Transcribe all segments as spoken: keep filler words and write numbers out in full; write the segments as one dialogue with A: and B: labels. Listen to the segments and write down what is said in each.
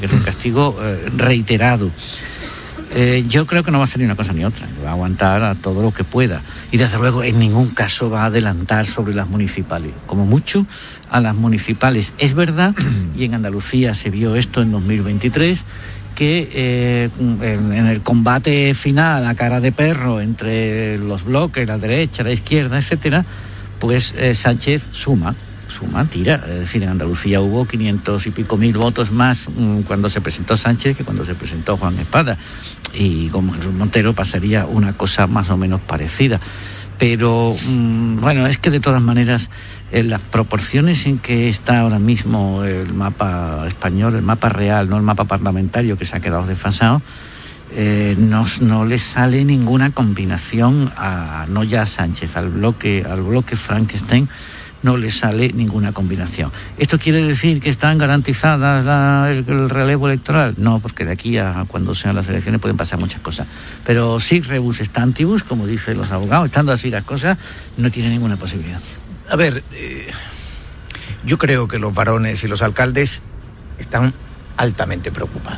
A: que es un castigo eh, reiterado. Eh, yo creo que no va a hacer ni una cosa ni otra, va a aguantar a todo lo que pueda y desde luego en ningún caso va a adelantar sobre las municipales, como mucho a las municipales. Es verdad, y en Andalucía se vio esto en dos mil veintitrés, que eh, en, en el combate final a cara de perro entre los bloques, la derecha, la izquierda, etcétera, pues eh, Sánchez suma. suma, tira, es decir, en Andalucía hubo quinientos y pico mil votos más mmm, cuando se presentó Sánchez que cuando se presentó Juan Espada, y con Jesús Montero pasaría una cosa más o menos parecida, pero mmm, bueno, es que de todas maneras en las proporciones en que está ahora mismo el mapa español, el mapa real, no el mapa parlamentario que se ha quedado desfasado, eh, no, no le sale ninguna combinación a, no ya a Sánchez, al bloque, al bloque Frankenstein, no le sale ninguna combinación. ¿Esto quiere decir que están garantizadas la, el, el relevo electoral? No, porque de aquí a cuando sean las elecciones pueden pasar muchas cosas. Pero sic rebus stantibus, como dicen los abogados, estando así las cosas, no tiene ninguna posibilidad.
B: A ver, eh, yo creo que los varones y los alcaldes están altamente preocupados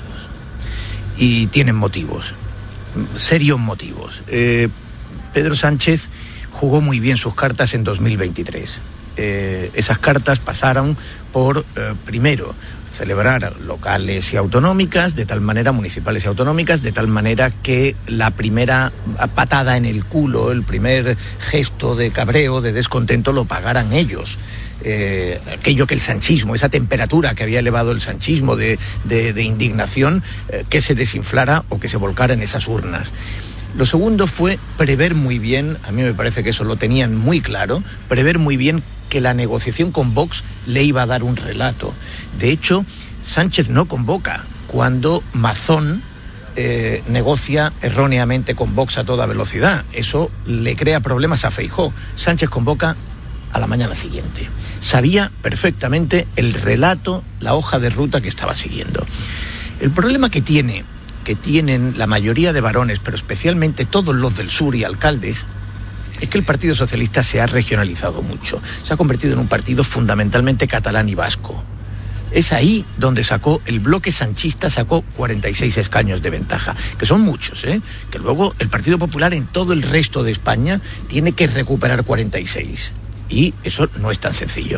B: y tienen motivos, serios motivos. Eh, Pedro Sánchez jugó muy bien sus cartas en dos mil veintitrés. Eh, esas cartas pasaron por, eh, primero, celebrar locales y autonómicas, de tal manera, municipales y autonómicas, de tal manera que la primera patada en el culo, el primer gesto de cabreo, de descontento, lo pagaran ellos. Eh, aquello que el sanchismo, esa temperatura que había elevado el sanchismo de, de, de indignación, eh, que se desinflara o que se volcara en esas urnas. Lo segundo fue prever muy bien, a mí me parece que eso lo tenían muy claro, prever muy bien que la negociación con Vox le iba a dar un relato. De hecho, Sánchez no convoca cuando Mazón eh, negocia erróneamente con Vox a toda velocidad. Eso le crea problemas a Feijóo. Sánchez convoca a la mañana siguiente. Sabía perfectamente el relato, la hoja de ruta que estaba siguiendo. El problema que tiene... que tienen la mayoría de varones, pero especialmente todos los del sur y alcaldes, es que el Partido Socialista se ha regionalizado mucho. Se ha convertido en un partido fundamentalmente catalán y vasco. Es ahí donde sacó, el bloque sanchista sacó cuarenta y seis escaños de ventaja, que son muchos, ¿eh? Que luego el Partido Popular en todo el resto de España tiene que recuperar cuarenta y seis. Y eso no es tan sencillo.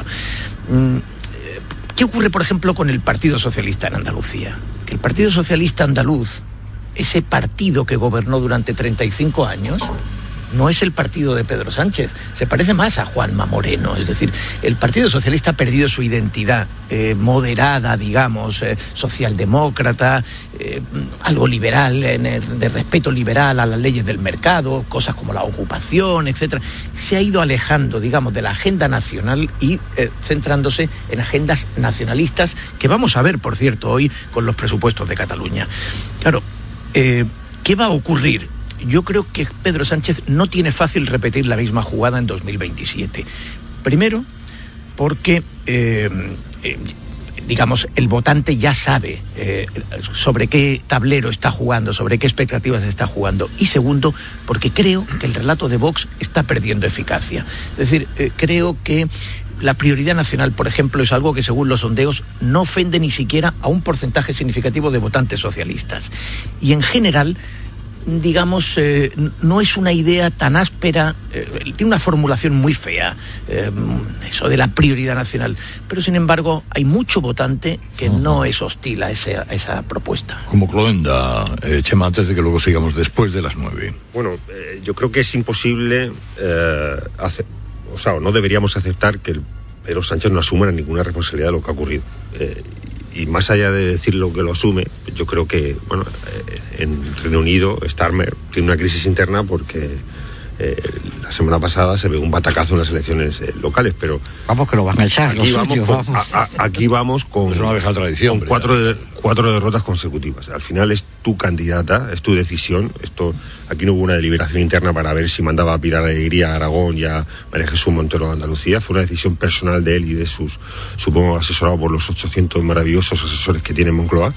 B: ¿Qué ocurre, por ejemplo, con el Partido Socialista en Andalucía? Que el Partido Socialista andaluz, ese partido que gobernó durante treinta y cinco años, no es el partido de Pedro Sánchez, se parece más a Juanma Moreno. Es decir, el Partido Socialista ha perdido su identidad eh, moderada, digamos, eh, socialdemócrata, eh, algo liberal, eh, de respeto liberal a las leyes del mercado, cosas como la ocupación, etcétera. Se ha ido alejando, digamos, de la agenda nacional y eh, centrándose en agendas nacionalistas, que vamos a ver, por cierto, hoy con los presupuestos de Cataluña. Claro, eh, ¿qué va a ocurrir? Yo creo que Pedro Sánchez no tiene fácil repetir la misma jugada en dos mil veintisiete. Primero, porque, eh, eh, digamos, el votante ya sabe eh, sobre qué tablero está jugando, sobre qué expectativas está jugando. Y segundo, porque creo que el relato de Vox está perdiendo eficacia. Es decir, eh, creo que la prioridad nacional, por ejemplo, es algo que según los sondeos no ofende ni siquiera a un porcentaje significativo de votantes socialistas. Y en general, digamos, eh, no es una idea tan áspera, eh, tiene una formulación muy fea, eh, eso de la prioridad nacional, pero sin embargo hay mucho votante que uh-huh. no es hostil a, ese, a esa propuesta.
C: Como Cloenda, eh, Chema, antes de que luego sigamos después de las nueve.
D: Bueno, eh, yo creo que es imposible, eh, hacer, o sea, no deberíamos aceptar que el Pedro Sánchez no asuma ninguna responsabilidad de lo que ha ocurrido. Eh, Y más allá de decir lo que lo asume, yo creo que, bueno, eh, en Reino Unido, Starmer tiene una crisis interna porque eh, la semana pasada se ve un batacazo en las elecciones eh, locales, pero...
A: Vamos que lo van a echar,
D: aquí,
A: lo
D: vamos,
A: suyo,
D: con,
A: vamos.
D: A, a, aquí vamos con,
C: es una vieja tradición,
D: con cuatro, de, cuatro derrotas consecutivas. Al final es tu candidata, es tu decisión. Esto, aquí no hubo una deliberación interna para ver si mandaba a Pilar Alegría a Aragón y a María Jesús Montero a Andalucía. Fue una decisión personal de él y de sus, supongo, asesorado por los ochocientos maravillosos asesores que tiene Moncloa.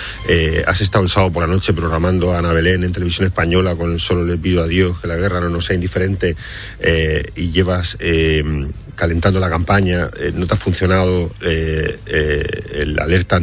D: Eh, has estado el sábado por la noche programando a Ana Belén en Televisión Española con el Solo le pido a Dios que la guerra no nos sea indiferente, eh, y llevas eh, calentando la campaña. Eh, no te ha funcionado eh, eh, el alerta